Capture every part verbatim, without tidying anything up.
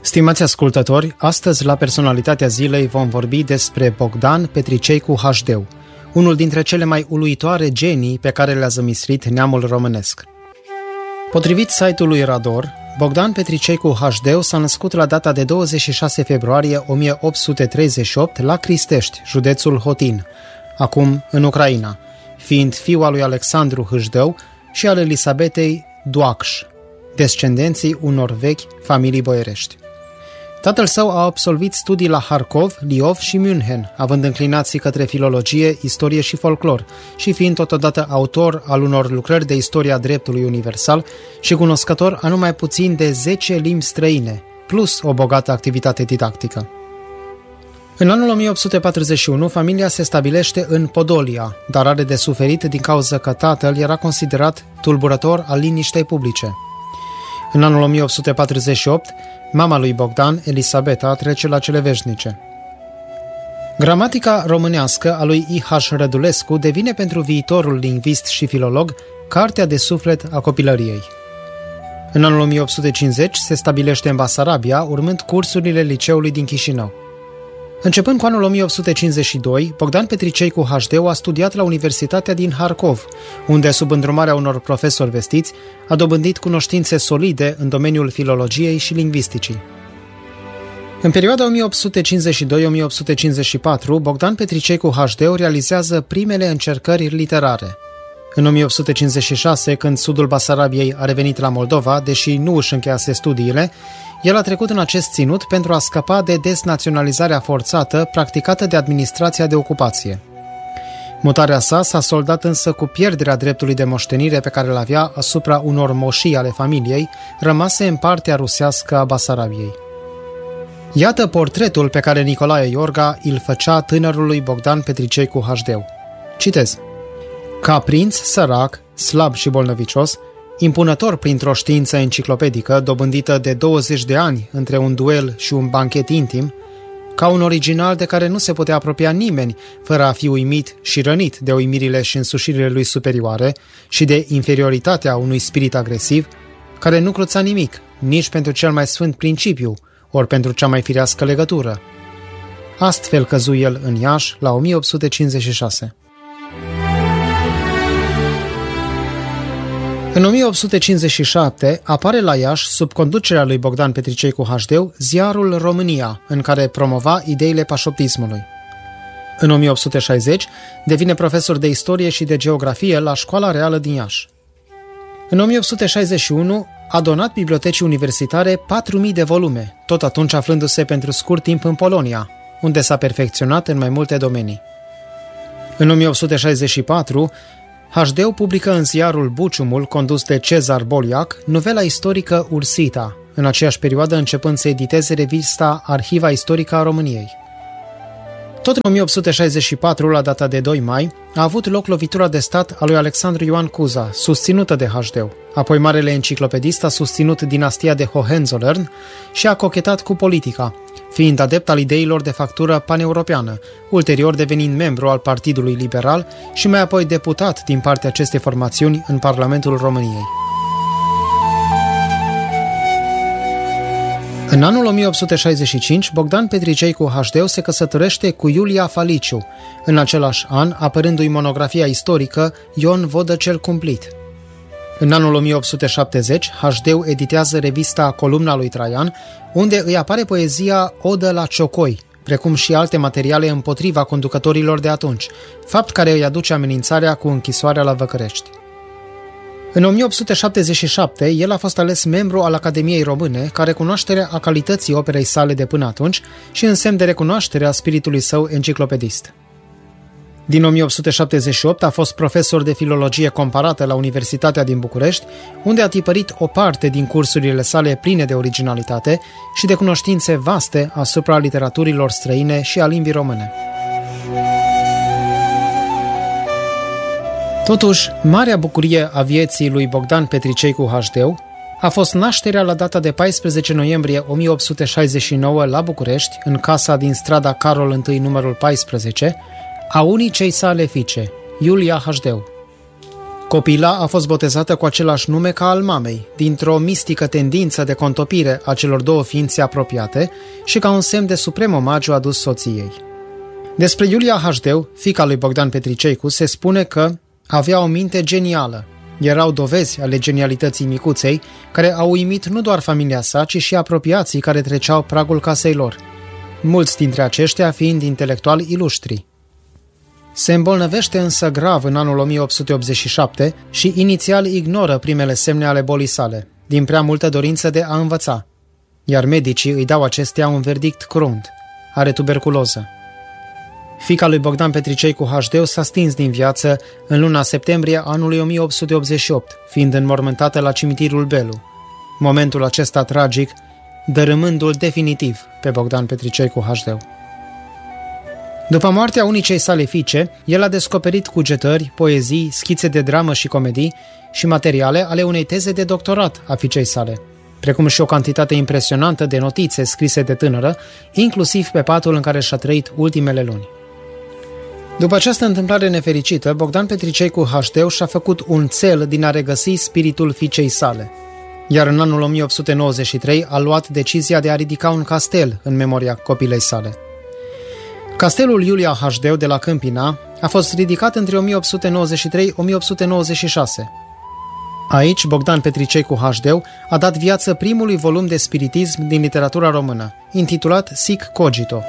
Stimați ascultători, astăzi la Personalitatea Zilei vom vorbi despre Bogdan Petricecu Hașdeu, unul dintre cele mai uluitoare genii pe care le-a zămislit neamul românesc. Potrivit site-ului Rador, Bogdan Petricecu Hașdeu s-a născut la data de douăzeci și șase februarie o mie opt sute treizeci și opt la Cristești, județul Hotin, acum în Ucraina, fiind fiul al lui Alexandru Hâșdău și al Elisabetei Doacș, descendenții unor vechi familii boierești. Tatăl său a absolvit studii la Harkov, Liov și München, având înclinații către filologie, istorie și folclor, și fiind totodată autor al unor lucrări de istoria dreptului universal și cunoscător a numai puțin de zece limbi străine, plus o bogată activitate didactică. În anul o mie opt sute patruzeci și unu, familia se stabilește în Podolia, dar are de suferit din cauza că tatăl era considerat tulburător al liniștei publice. În anul o mie opt sute patruzeci și opt, mama lui Bogdan, Elisabeta, trece la cele veșnice. Gramatica românească a lui I H Rădulescu devine pentru viitorul lingvist și filolog cartea de suflet a copilăriei. În anul o mie opt sute cincizeci se stabilește în Basarabia, urmând cursurile liceului din Chișinău. Începând cu anul o mie opt sute cincizeci și doi, Bogdan Petricecu Hașdeu a studiat la Universitatea din Harkov, unde, sub îndrumarea unor profesori vestiți, a dobândit cunoștințe solide în domeniul filologiei și lingvisticii. În perioada o mie opt sute cincizeci și doi - o mie opt sute cincizeci și patru, Bogdan Petricecu Hașdeu realizează primele încercări literare. În o mie opt sute cincizeci și șase, când sudul Basarabiei a revenit la Moldova, deși nu își încheiase studiile, el a trecut în acest ținut pentru a scăpa de desnaționalizarea forțată practicată de administrația de ocupație. Mutarea sa s-a soldat însă cu pierderea dreptului de moștenire pe care îl avea asupra unor moșii ale familiei, rămase în partea rusească a Basarabiei. Iată portretul pe care Nicolae Iorga îl făcea tânărului Bogdan Petricecu Hașdeu. Citez. Ca prinț sărac, slab și bolnăvicios, impunător printr-o știință enciclopedică dobândită de douăzeci de ani între un duel și un banchet intim, ca un original de care nu se putea apropia nimeni fără a fi uimit și rănit de uimirile și însușirile lui superioare și de inferioritatea unui spirit agresiv, care nu cruța nimic, nici pentru cel mai sfânt principiu, ori pentru cea mai firească legătură. Astfel căzu el în Iași la o mie opt sute cincizeci și șase. În o mie opt sute cincizeci și șapte apare la Iași, sub conducerea lui Bogdan Petricecu Hașdeu, ziarul România, în care promova ideile pașoptismului. În o mie opt sute șaizeci devine profesor de istorie și de geografie la Școala Reală din Iași. În o mie opt sute șaizeci și unu a donat bibliotecii universitare patru mii de volume, tot atunci aflându-se pentru scurt timp în Polonia, unde s-a perfecționat în mai multe domenii. În o mie opt sute șaizeci și patru, Hașdeu publică în ziarul Buciumul, condus de Cezar Boliac, novela istorică Ursita, în aceeași perioadă începând să editeze revista Arhiva Istorică a României. Tot în o mie opt sute șaizeci și patru, la data de doi mai, a avut loc lovitura de stat a lui Alexandru Ioan Cuza, susținută de Hașdeu. Apoi marele enciclopedist a susținut dinastia de Hohenzollern și a cochetat cu politica, fiind adept al ideilor de factură paneuropeană, ulterior devenind membru al Partidului Liberal și mai apoi deputat din partea acestei formațiuni în Parlamentul României. În anul o mie opt sute șaizeci și cinci, Bogdan Petricecu Hașdeu se căsătorește cu Iulia Faliciu, în același an apărându-i monografia istorică Ion Vodă cel Cumplit. În anul o mie opt sute șaptezeci, Hașdeu editează revista Columna lui Traian, unde îi apare poezia Odă la Ciocoi, precum și alte materiale împotriva conducătorilor de atunci, fapt care îi aduce amenințarea cu închisoarea la Văcărești. În o mie opt sute șaptezeci și șapte, el a fost ales membru al Academiei Române, ca recunoaștere a calității operei sale de până atunci și în semn de recunoaștere a spiritului său enciclopedist. Din o mie opt sute șaptezeci și opt a fost profesor de filologie comparată la Universitatea din București, unde a tipărit o parte din cursurile sale pline de originalitate și de cunoștințe vaste asupra literaturilor străine și a limbii române. Totuși, marea bucurie a vieții lui Bogdan Petricecu Hașdeu a fost nașterea la data de paisprezece noiembrie o mie opt sute șaizeci și nouă la București, în casa din strada Carol I, numărul paisprezece, a unicei sale fiice, Iulia Hașdeu. Copila a fost botezată cu același nume ca al mamei, dintr-o mistică tendință de contopire a celor două ființe apropiate și ca un semn de suprem omagiu adus soției. Despre Iulia Hașdeu, fiica lui Bogdan Petriceicu, se spune că avea o minte genială. Erau dovezi ale genialității micuței, care au uimit nu doar familia sa, ci și apropiații care treceau pragul casei lor, mulți dintre aceștia fiind intelectuali iluștri. Se îmbolnăvește însă grav în anul o mie opt sute optzeci și șapte și inițial ignoră primele semne ale bolii sale, din prea multă dorință de a învăța, iar medicii îi dau acestea un verdict crunt: are tuberculoză. Fiica lui Bogdan Petriceicu Hașdeu s-a stins din viață în luna septembrie anului o mie opt sute optzeci și opt, fiind înmormântată la cimitirul Belu. Momentul acesta tragic dărâmându-l definitiv pe Bogdan Petriceicu Hașdeu. După moartea unicei sale fiice, el a descoperit cugetări, poezii, schițe de dramă și comedii și materiale ale unei teze de doctorat a fiicei sale, precum și o cantitate impresionantă de notițe scrise de tânără, inclusiv pe patul în care și-a trăit ultimele luni. După această întâmplare nefericită, Bogdan Petriceicu Hașdeu și-a făcut un cel din a regăsi spiritul fiicei sale, iar în anul o mie opt sute nouăzeci și trei a luat decizia de a ridica un castel în memoria copilei sale. Castelul Iulia Hașdeu de la Câmpina a fost ridicat între o mie opt sute nouăzeci și trei - o mie opt sute nouăzeci și șase. Aici, Bogdan Petriceicu Hașdeu a dat viață primului volum de spiritism din literatura română, intitulat Sic Cogito.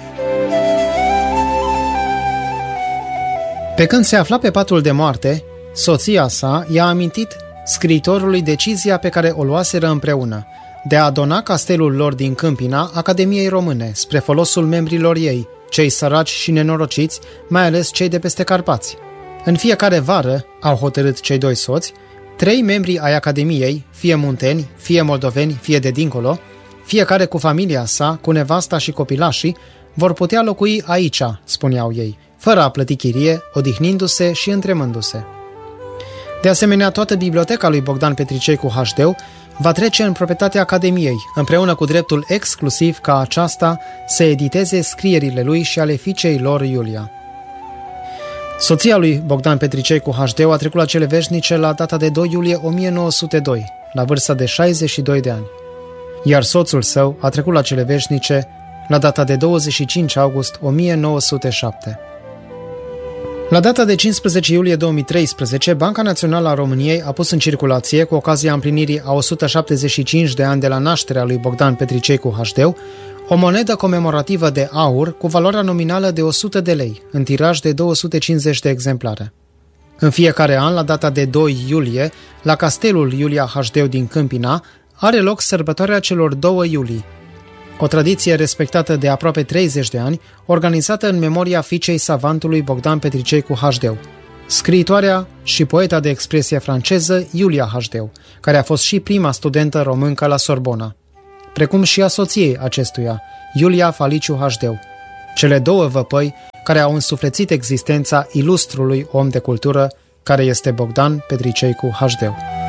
Pe când se afla pe patul de moarte, soția sa i-a amintit scriitorului decizia pe care o luaseră împreună, de a dona castelul lor din Câmpina Academiei Române, spre folosul membrilor ei, cei săraci și nenorociți, mai ales cei de peste Carpați. În fiecare vară, au hotărât cei doi soți, trei membri ai Academiei, fie munteni, fie moldoveni, fie de dincolo, fiecare cu familia sa, cu nevasta și copilașii, vor putea locui aici, spuneau ei, fără a plăti chirie, odihnindu-se și întremându-se. De asemenea, toată biblioteca lui Bogdan Petriceicu Hașdeu va trece în proprietatea Academiei, împreună cu dreptul exclusiv ca aceasta să editeze scrierile lui și ale fiicei lor Iulia. Soția lui Bogdan Petriceicu Hașdeu a trecut la cele veșnice la data de doi iulie o mie nouă sute doi, la vârsta de șaizeci și doi de ani, iar soțul său a trecut la cele veșnice la data de douăzeci și cinci august o mie nouă sute șapte. La data de cincisprezece iulie două mii treisprezece, Banca Națională a României a pus în circulație, cu ocazia împlinirii a o sută șaptezeci și cinci de ani de la nașterea lui Bogdan Petriceicu Hașdeu, o monedă comemorativă de aur cu valoarea nominală de o sută de lei, în tiraj de două sute cincizeci de exemplare. În fiecare an, la data de doi iulie, la castelul Iulia Hașdeu din Câmpina, are loc sărbătoarea celor două iulii, o tradiție respectată de aproape treizeci de ani, organizată în memoria fiicei savantului Bogdan Petriceicu Hașdeu, scriitoarea și poeta de expresie franceză Iulia Hașdeu, care a fost și prima studentă româncă la Sorbona, precum și a soției acestuia, Iulia Faliciu Hașdeu, cele două văpăi care au însuflețit existența ilustrului om de cultură care este Bogdan Petriceicu Hașdeu.